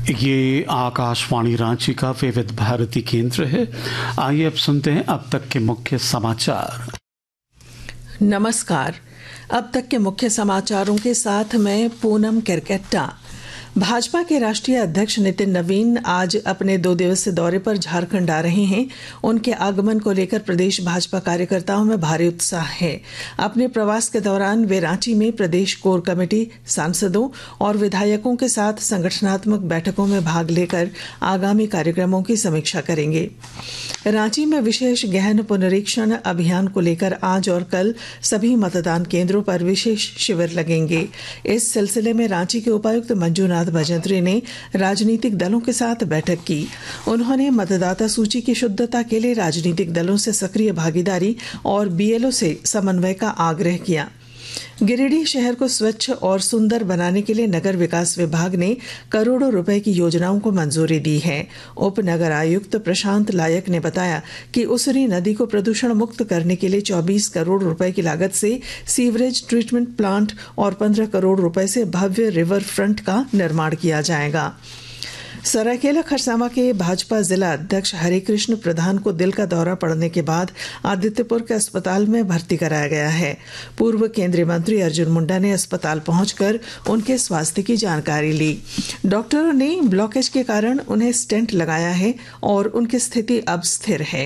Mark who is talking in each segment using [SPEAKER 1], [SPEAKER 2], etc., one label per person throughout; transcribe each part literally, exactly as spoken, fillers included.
[SPEAKER 1] ये आकाशवाणी रांची का विविध भारती केंद्र है। आइए अब सुनते हैं अब तक के मुख्य समाचार।
[SPEAKER 2] नमस्कार, अब तक के मुख्य समाचारों के साथ मैं पूनम केरकेट्टा। भाजपा के राष्ट्रीय अध्यक्ष नितिन नवीन आज अपने दो दिवसीय दौरे पर झारखंड आ रहे हैं। उनके आगमन को लेकर प्रदेश भाजपा कार्यकर्ताओं में भारी उत्साह है। अपने प्रवास के दौरान वे रांची में प्रदेश कोर कमेटी, सांसदों और विधायकों के साथ संगठनात्मक बैठकों में भाग लेकर आगामी कार्यक्रमों की समीक्षा करेंगे। रांची में विशेष गहन पुनरीक्षण अभियान को लेकर आज और कल सभी मतदान केंद्रों पर विशेष शिविर लगेंगे। इस सिलसिले में रांची के उपायुक्त मंजूनाथ भजंत्री ने राजनीतिक दलों के साथ बैठक की। उन्होंने मतदाता सूची की शुद्धता के लिए राजनीतिक दलों से सक्रिय भागीदारी और बीएलओ से समन्वय का आग्रह किया। गिरिडीह शहर को स्वच्छ और सुंदर बनाने के लिए नगर विकास विभाग ने करोड़ों रुपए की योजनाओं को मंजूरी दी है। उप नगर आयुक्त प्रशांत लायक ने बताया कि उसरी नदी को प्रदूषण मुक्त करने के लिए चौबीस करोड़ रुपए की लागत से सीवरेज ट्रीटमेंट प्लांट और पंद्रह करोड़ रुपए से भव्य रिवर फ्रंट का निर्माण किया जाएगा। सरायकेला खरसावां के भाजपा जिला अध्यक्ष हरिकृष्ण प्रधान को दिल का दौरा पड़ने के बाद आदित्यपुर के अस्पताल में भर्ती कराया गया है। पूर्व केंद्रीय मंत्री अर्जुन मुंडा ने अस्पताल पहुंचकर उनके स्वास्थ्य की जानकारी ली। डॉक्टरों ने ब्लॉकेज के कारण उन्हें स्टेंट लगाया है और उनकी स्थिति अब स्थिर है।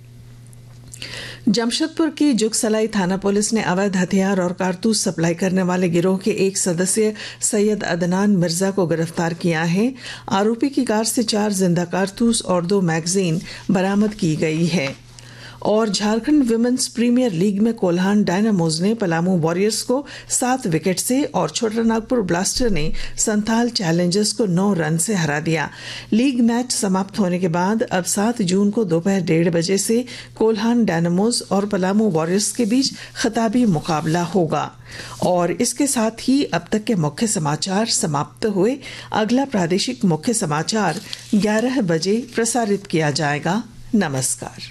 [SPEAKER 2] जमशेदपुर की जुगसलाई थाना पुलिस ने अवैध हथियार और कारतूस सप्लाई करने वाले गिरोह के एक सदस्य सैयद अदनान मिर्जा को गिरफ्तार किया है। आरोपी की कार से चार जिंदा कारतूस और दो मैगजीन बरामद की गई है। और झारखंड विमेंस प्रीमियर लीग में कोल्हान डायनामोज ने पलामू वॉरियर्स को सात विकेट से और छोटानागपुर ब्लास्टर ने संथाल चैलेंजर्स को नौ रन से हरा दिया। लीग मैच समाप्त होने के बाद अब सात जून को दोपहर डेढ़ बजे से कोल्हान डायनामोज और पलामू वॉरियर्स के बीच खिताबी मुकाबला होगा। और इसके साथ ही अब तक के मुख्य समाचार समाप्त हुए। अगला प्रादेशिक मुख्य समाचार ग्यारह बजे प्रसारित किया जाएगा। नमस्कार।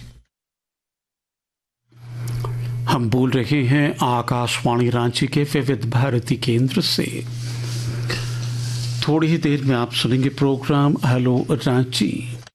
[SPEAKER 1] हम बोल रहे हैं आकाशवाणी रांची के विविध भारती केंद्र से। थोड़ी ही देर में आप सुनेंगे प्रोग्राम हेलो रांची।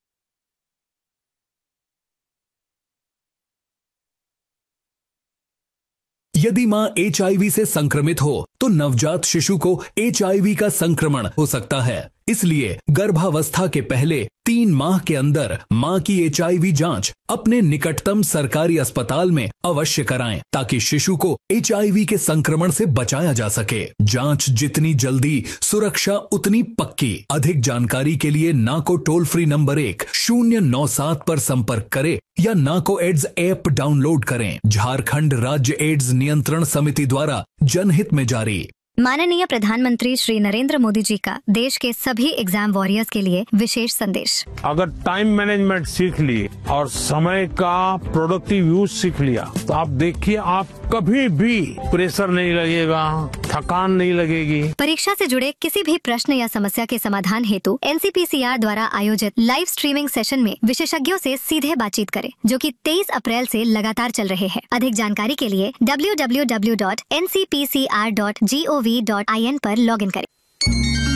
[SPEAKER 3] यदि मां एचआईवी से संक्रमित हो तो नवजात शिशु को एचआईवी का संक्रमण हो सकता है। इसलिए गर्भावस्था के पहले तीन माह के अंदर मां की एचआईवी जांच अपने निकटतम सरकारी अस्पताल में अवश्य कराएं ताकि शिशु को एचआईवी के संक्रमण से बचाया जा सके। जांच जितनी जल्दी, सुरक्षा उतनी पक्की। अधिक जानकारी के लिए नाको टोल फ्री नंबर एक शून्य नौ सात पर संपर्क करें या नाको एड्स ऐप डाउनलोड करें। झारखंड राज्य एड्स नियंत्रण समिति द्वारा जनहित में जारी।
[SPEAKER 4] माननीय प्रधानमंत्री श्री नरेंद्र मोदी जी का देश के सभी एग्जाम वॉरियर्स के लिए विशेष संदेश।
[SPEAKER 5] अगर टाइम मैनेजमेंट सीख ली और समय का प्रोडक्टिव यूज सीख लिया तो आप देखिए आप कभी भी प्रेशर नहीं लगेगा, थकान नहीं लगेगी।
[SPEAKER 4] परीक्षा से जुड़े किसी भी प्रश्न या समस्या के समाधान हेतु एनसीपीसीआर द्वारा आयोजित लाइव स्ट्रीमिंग सेशन में विशेषज्ञों से सीधे बातचीत करें, जो कि तेईस अप्रैल से लगातार चल रहे हैं। अधिक जानकारी के लिए W W W dot N C P C R dot G O V dot I N पर लॉग इन करें।